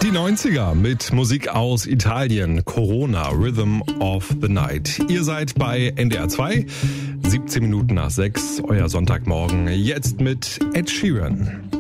Die 90er mit Musik aus Italien, Corona, Rhythm of the Night. Ihr seid bei NDR 2, 17 Minuten nach 6, euer Sonntagmorgen, jetzt mit Ed Sheeran.